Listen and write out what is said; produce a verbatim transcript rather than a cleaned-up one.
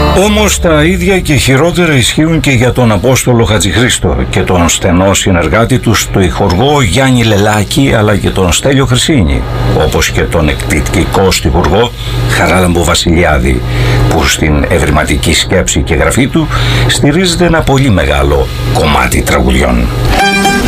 Όμως τα ίδια και χειρότερα ισχύουν και για τον Απόστολο Χατζηχρήστο και τον στενό συνεργάτη του στο ηχοργό Γιάννη Λελάκη, αλλά και τον Στέλιο Χρυσίνη, όπως και τον εκπληκτικό στιχουργό Χαράλαμπο Βασιλιάδη, που στην ευρηματική σκέψη και γραφή του στηρίζεται ένα πολύ μεγάλο κομμάτι τραγουδιών.